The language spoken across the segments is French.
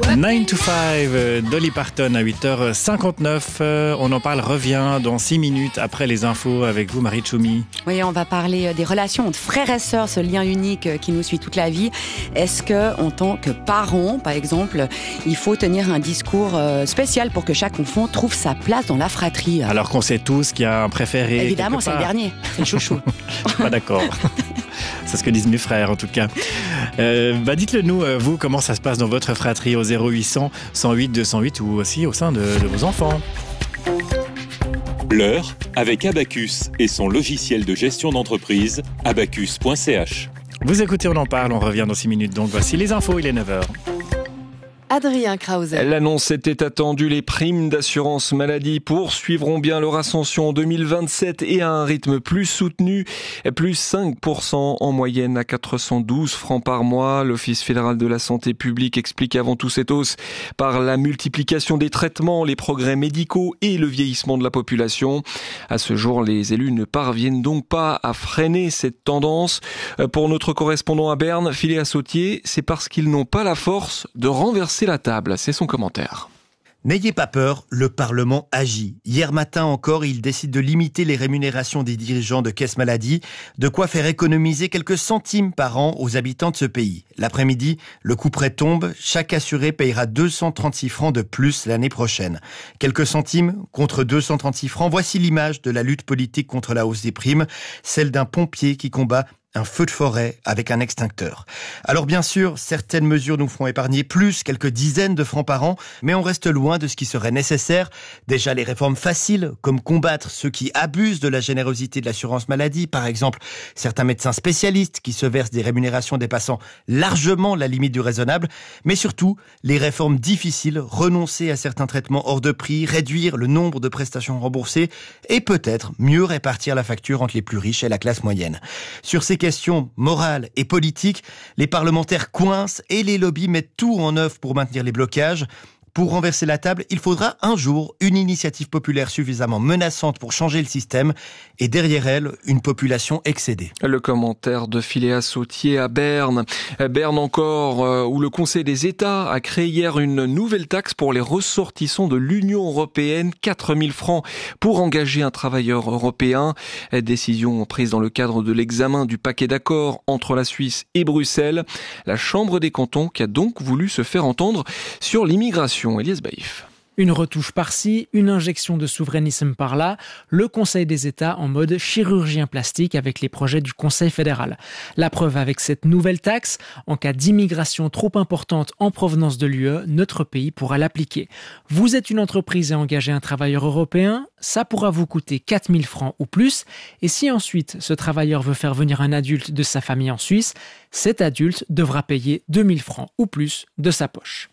9 to 5, Dolly Parton à 8h59. On en parle, revient dans 6 minutes après les infos avec vous, Marie Tchoumi. Oui, on va parler des relations entre frères et sœurs, ce lien unique qui nous suit toute la vie. Est-ce que, en tant que parent, par exemple, il faut tenir un discours spécial pour que chaque enfant trouve sa place dans la fratrie? Alors qu'on sait tous qu'il y a un préféré. Évidemment, c'est le dernier, c'est le chouchou. Je suis pas d'accord. C'est ce que disent mes frères, en tout cas. Dites-le nous, vous, comment ça se passe dans votre fratrie au 0800 108 208 ou aussi au sein de vos enfants. L'heure avec Abacus et son logiciel de gestion d'entreprise, abacus.ch. Vous écoutez, on en parle, on revient dans 6 minutes. Donc voici les infos, il est 9h. Adrien Krause. L'annonce était attendue. Les primes d'assurance maladie poursuivront bien leur ascension en 2027 et à un rythme plus soutenu, plus 5% en moyenne à 412 francs par mois. L'Office fédéral de la santé publique explique avant tout cette hausse par la multiplication des traitements, les progrès médicaux et le vieillissement de la population. À ce jour, les élus ne parviennent donc pas à freiner cette tendance. Pour notre correspondant à Berne, Philéa Sautier, c'est parce qu'ils n'ont pas la force de renverser la table, c'est son commentaire. N'ayez pas peur, le Parlement agit. Hier matin encore, il décide de limiter les rémunérations des dirigeants de caisse maladie, de quoi faire économiser quelques centimes par an aux habitants de ce pays. L'après-midi, le couperet tombe, chaque assuré payera 236 francs de plus l'année prochaine. Quelques centimes contre 236 francs, voici l'image de la lutte politique contre la hausse des primes, celle d'un pompier qui combat un feu de forêt avec un extincteur. Alors bien sûr, certaines mesures nous feront épargner quelques dizaines de francs par an, mais on reste loin de ce qui serait nécessaire. Déjà les réformes faciles, comme combattre ceux qui abusent de la générosité de l'assurance maladie, par exemple certains médecins spécialistes qui se versent des rémunérations dépassant largement la limite du raisonnable, mais surtout les réformes difficiles, renoncer à certains traitements hors de prix, réduire le nombre de prestations remboursées et peut-être mieux répartir la facture entre les plus riches et la classe moyenne. Sur ces questions morales et politiques, les parlementaires coincent et les lobbies mettent tout en œuvre pour maintenir les blocages. Pour renverser la table, il faudra un jour une initiative populaire suffisamment menaçante pour changer le système et derrière elle, une population excédée. Le commentaire de Philéa Sautier à Berne. Berne encore, où le Conseil des États a créé hier une nouvelle taxe pour les ressortissants de l'Union européenne, 4 000 francs pour engager un travailleur européen. Décision prise dans le cadre de l'examen du paquet d'accords entre la Suisse et Bruxelles. La Chambre des cantons qui a donc voulu se faire entendre sur l'immigration. Elias Baïf. Une retouche par-ci, une injection de souverainisme par-là, le Conseil des États en mode chirurgien plastique avec les projets du Conseil fédéral. La preuve avec cette nouvelle taxe, en cas d'immigration trop importante en provenance de l'UE, notre pays pourra l'appliquer. Vous êtes une entreprise et engagez un travailleur européen, ça pourra vous coûter 4 000 francs ou plus, et si ensuite ce travailleur veut faire venir un adulte de sa famille en Suisse, cet adulte devra payer 2 000 francs ou plus de sa poche.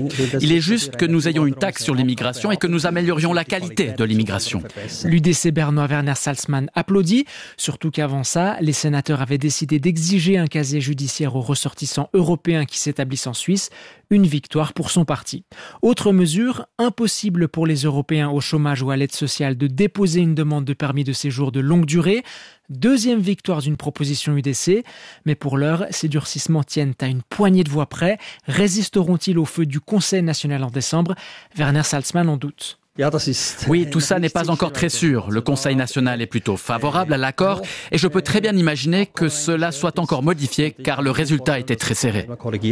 Il est juste que nous ayons une taxe sur l'immigration et que nous améliorions la qualité de l'immigration. L'UDC bernois Werner Salzmann applaudit, surtout qu'avant ça, les sénateurs avaient décidé d'exiger un casier judiciaire aux ressortissants européens qui s'établissent en Suisse, une victoire pour son parti. Autre mesure, impossible pour les Européens au chômage ou à l'aide sociale de déposer une demande de permis de séjour de longue durée. Deuxième victoire d'une proposition UDC, mais pour l'heure, ces durcissements tiennent à une poignée de voix près. Résisteront-ils au feu du Conseil national en décembre? Werner Salzmann en doute. Oui, tout ça n'est pas encore très sûr. Le Conseil national est plutôt favorable à l'accord et je peux très bien imaginer que cela soit encore modifié car le résultat était très serré.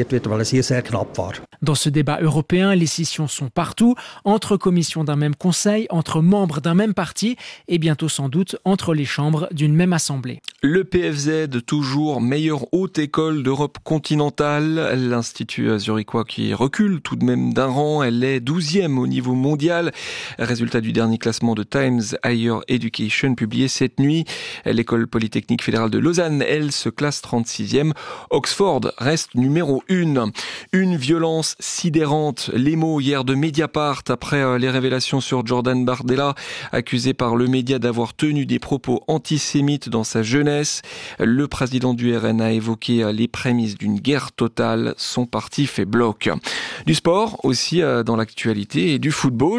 Dans ce débat européen, les scissions sont partout, entre commissions d'un même conseil, entre membres d'un même parti et bientôt sans doute entre les chambres d'une même assemblée. Le PFZ, toujours meilleure haute école d'Europe continentale. L'Institut zurichois qui recule tout de même d'un rang. Elle est 12e au niveau mondial. Résultat du dernier classement de Times Higher Education publié cette nuit. L'école polytechnique fédérale de Lausanne, elle, se classe 36e. Oxford reste numéro 1. Une violence sidérante. Les mots hier de Mediapart après les révélations sur Jordan Bardella, accusé par le média d'avoir tenu des propos antisémites dans sa jeunesse. Le président du RN a évoqué les prémices d'une guerre totale. Son parti fait bloc. Du sport aussi dans l'actualité et du football avec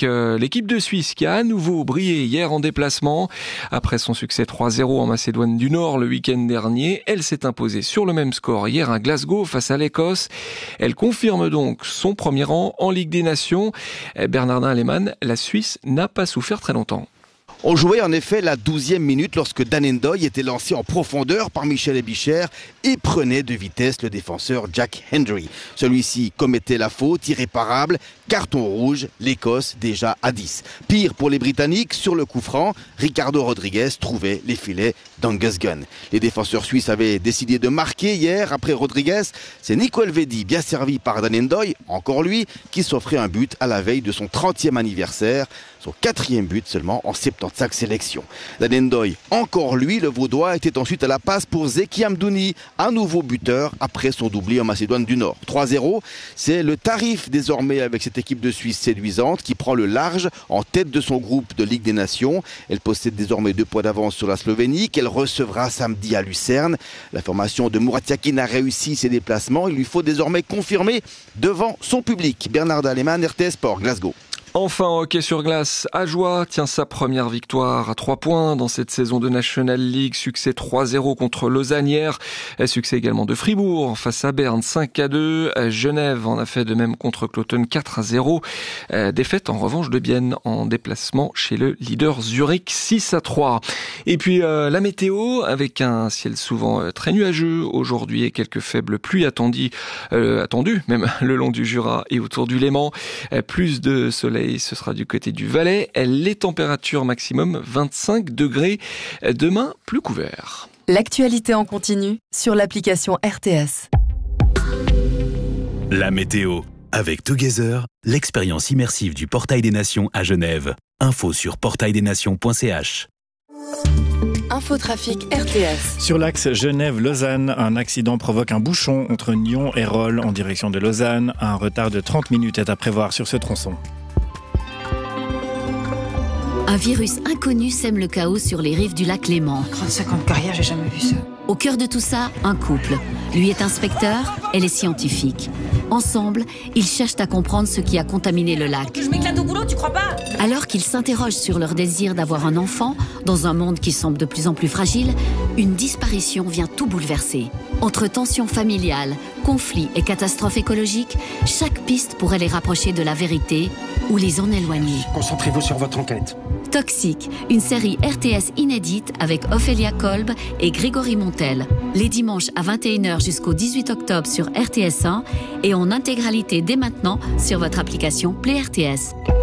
l'équipe de Suisse qui a à nouveau brillé hier en déplacement. Après son succès 3-0 en Macédoine du Nord le week-end dernier, elle s'est imposée sur le même score hier à Glasgow face à l'Écosse. Elle confirme donc son premier rang en Ligue des Nations. Bernardin Lehmann, la Suisse n'a pas souffert très longtemps. On jouait en effet la 12e minute lorsque Dan N'Doye était lancé en profondeur par Michel Ebicher et prenait de vitesse le défenseur Jack Hendry. Celui-ci commettait la faute irréparable, carton rouge, l'Écosse déjà à 10. Pire pour les Britanniques, sur le coup franc, Ricardo Rodriguez trouvait les filets d'Angus Gunn. Les défenseurs suisses avaient décidé de marquer hier après Rodriguez. C'est Nico Elvedi, bien servi par Dan N'Doye, encore lui, qui s'offrait un but à la veille de son 30e anniversaire. Son 4e but seulement en 75 sélections. Dan N'Doye, encore lui, le Vaudois, était ensuite à la passe pour Zeki Amdouni, un nouveau buteur après son doublé en Macédoine du Nord. 3-0, c'est le tarif désormais avec cette équipe de Suisse séduisante qui prend le large en tête de son groupe de Ligue des Nations. Elle possède désormais 2 points d'avance sur la Slovénie qu'elle recevra samedi à Lucerne. La formation de Murat Yakin a réussi ses déplacements. Il lui faut désormais confirmer devant son public. Bernardin Lehmann, RTS Sport, Glasgow. Enfin, hockey sur glace, Ajoie tient sa première victoire à 3 points dans cette saison de National League. Succès 3-0 contre Lausanne hier. Succès également de Fribourg face à Berne 5-2. Genève en a fait de même contre Cloton 4-0. Défaite en revanche de Bienne en déplacement chez le leader Zurich 6-3. Et puis la météo avec un ciel souvent très nuageux aujourd'hui et quelques faibles pluies attendues même le long du Jura et autour du Léman. Plus de soleil. Ce sera du côté du Valais. Les températures maximum 25 degrés. Demain, plus couvert. L'actualité en continu sur l'application RTS. La météo. Avec Together, l'expérience immersive du Portail des Nations à Genève. Info sur portaildesnations.ch. Infotrafic RTS. Sur l'axe Genève-Lausanne, un accident provoque un bouchon entre Nyon et Rolle en direction de Lausanne. Un retard de 30 minutes est à prévoir sur ce tronçon. Un virus inconnu sème le chaos sur les rives du lac Léman. 35 ans de carrière, j'ai jamais vu ça. Au cœur de tout ça, un couple. Lui est inspecteur, elle est scientifique. Ensemble, ils cherchent à comprendre ce qui a contaminé le lac. Je m'éclate au boulot, tu crois pas? Alors qu'ils s'interrogent sur leur désir d'avoir un enfant, dans un monde qui semble de plus en plus fragile, une disparition vient tout bouleverser. Entre tensions familiales, conflits et catastrophes écologiques, chaque piste pourrait les rapprocher de la vérité ou les en éloigner. Concentrez-vous sur votre enquête. Toxique, une série RTS inédite avec Ophélia Kolb et Grégory Montel. Les dimanches à 21h jusqu'au 18 octobre sur RTS1 et en intégralité dès maintenant sur votre application Play RTS.